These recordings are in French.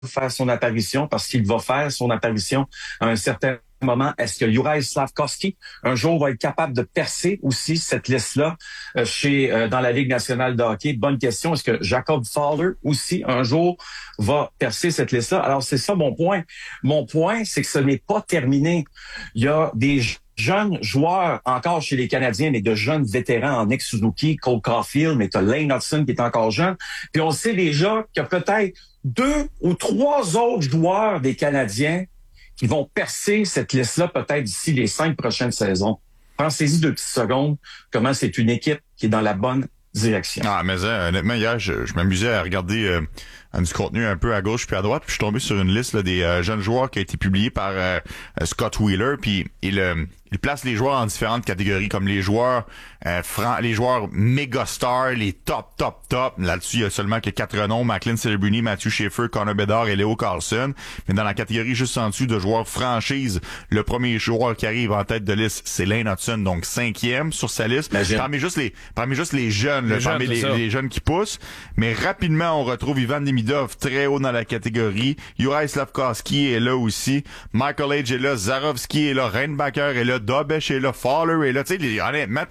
faire son apparition parce qu'il va faire son apparition à un certain moment. Est-ce que Juraj Slafkovský un jour va être capable de percer aussi cette liste-là dans la Ligue nationale de hockey? Bonne question. Est-ce que Jacob Fowler aussi un jour va percer cette liste-là? Alors c'est ça mon point. Mon point, c'est que ce n'est pas terminé. Il y a des jeunes joueurs encore chez les Canadiens, mais de jeunes vétérans en ex-Suzuki, Cole Caulfield, mais t'as Lane Hudson qui est encore jeune. Puis on sait déjà qu'il y a peut-être 2 ou 3 autres joueurs des Canadiens qui vont percer cette liste-là peut-être d'ici les 5 prochaines saisons. Pensez-y 2 petites secondes comment c'est une équipe qui est dans la bonne direction. Ah, mais honnêtement, hier, je m'amusais à regarder du contenu un peu à gauche puis à droite, puis je suis tombé sur une liste là, des jeunes joueurs qui a été publiée par Scott Wheeler, puis il place les joueurs en différentes catégories, comme les joueurs les joueurs méga stars, les top. Là-dessus, il y a seulement que 4 noms: Macklin Celebrini, Matthew Schaefer, Connor Bedard et Leo Carlson. Mais dans la catégorie juste en dessous de joueurs franchise, le premier joueur qui arrive en tête de liste, c'est Lane Hudson, donc 5e sur sa liste. Parmi juste les jeunes, les jeunes qui poussent. Mais rapidement, on retrouve Ivan Demidov très haut dans la catégorie. Juraj Slafkovský est là aussi. Michael Age est là. Zarovski est là. Reinbacher est là. Dobesh est là. Fowler est là. Tu sais, honnêtement,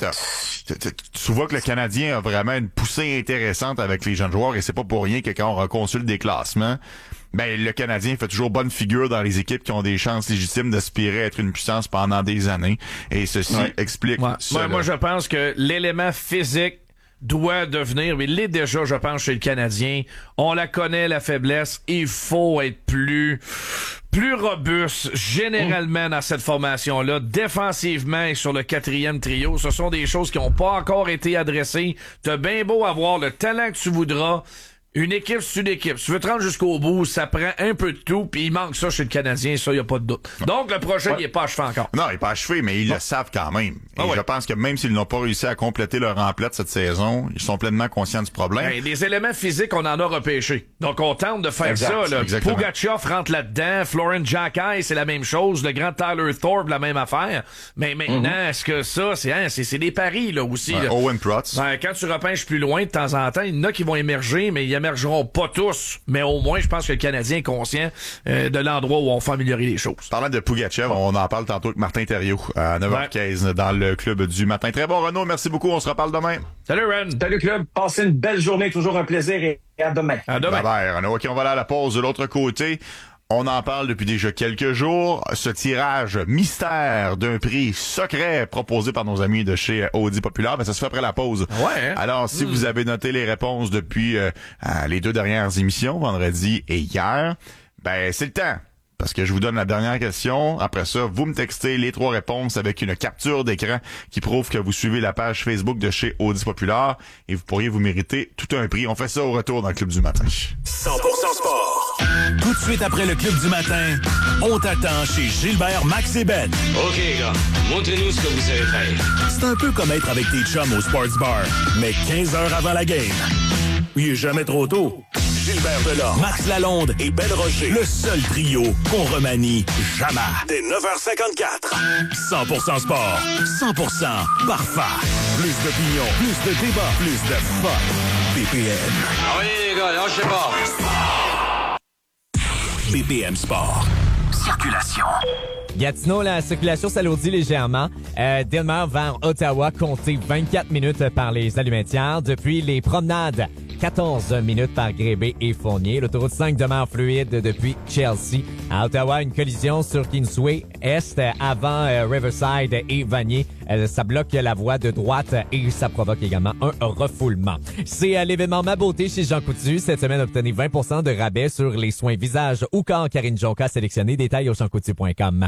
tu vois que le Canadien a vraiment une poussée intéressante avec les jeunes joueurs, et c'est pas pour rien que quand on reconsulte des classements, ben le Canadien fait toujours bonne figure dans les équipes qui ont des chances légitimes d'aspirer à être une puissance pendant des années. Et ceci explique cela. Moi, je pense que l'élément physique doit devenir, mais il l'est déjà, je pense, chez le Canadien. On la connaît, la faiblesse. Il faut être plus robuste, généralement, dans cette formation-là, défensivement et sur le 4e trio. Ce sont des choses qui n'ont pas encore été adressées. T'as bien beau avoir le talent que tu voudras. Une équipe, c'est une équipe. Si tu veux te rendre jusqu'au bout, ça prend un peu de tout, puis il manque ça chez le Canadien, ça, y a pas de doute. Donc, le prochain, il est pas achevé encore. Non, il est pas achevé, mais ils le savent quand même. Et je pense que même s'ils n'ont pas réussi à compléter leur emplette cette saison, ils sont pleinement conscients du problème. Ben, des éléments physiques, on en a repêché. Donc, on tente de faire ça, là. Pugachev rentre là-dedans, Florent Jacquet, c'est la même chose, le grand Tyler Thorpe, la même affaire. Mais maintenant, est-ce que ça, c'est des paris, là, aussi, là. Owen Protz. Ben, quand tu repêches plus loin, de temps en temps, il y en a qui vont émerger, mais il émergeront pas tous, mais au moins, je pense que le Canadien est conscient de l'endroit où on fait améliorer les choses. Parlant de Pugachev, on en parle tantôt avec Martin Thériault à 9h15 dans le club du matin. Très bon, Renaud, merci beaucoup, on se reparle demain. Salut, Ren. Salut, club. Passez une belle journée, toujours un plaisir, et à demain. À demain. Bye, Renaud. OK, on va aller à la pause de l'autre côté. On en parle depuis déjà quelques jours. Ce tirage mystère d'un prix secret proposé par nos amis de chez Audi Populaire, ben ça se fait après la pause. Ouais. Hein? Alors, si vous avez noté les réponses depuis les 2 dernières émissions, vendredi et hier, ben c'est le temps. Parce que je vous donne la dernière question. Après ça, vous me textez les 3 réponses avec une capture d'écran qui prouve que vous suivez la page Facebook de chez Audi Populaire, et vous pourriez vous mériter tout un prix. On fait ça au retour dans le Club du matin. 100% sport. Tout de suite après le Club du matin, on t'attend chez Gilbert Max et Ben. OK, gars, montrez-nous ce que vous savez faire. C'est un peu comme être avec tes chums au Sports Bar, mais 15 heures avant la game. Il est jamais trop tôt. Gilbert Delorme, Max Lalonde et Ben Rocher. Le seul trio qu'on remanie jamais. Dès 9h54. 100% sport. 100% parfait. Plus d'opinion, plus de débat, plus de fun. BPM. Ah oui, les gars, lâchez pas. BPM Sport. Circulation. Gatineau, la circulation s'alourdit légèrement. Delmar vers Ottawa, comptez 24 minutes par les Allumetières. Depuis les promenades, 14 minutes par Grébé et Fournier. L'autoroute 5 demeure fluide depuis Chelsea. À Ottawa, une collision sur Kingsway Est avant Riverside et Vanier. Ça bloque la voie de droite et ça provoque également un refoulement. C'est l'événement Ma Beauté chez Jean Coutu. Cette semaine, obtenez 20% de rabais sur les soins visage ou corps Karine Jonca sélectionnés. Détails au jeancoutu.com.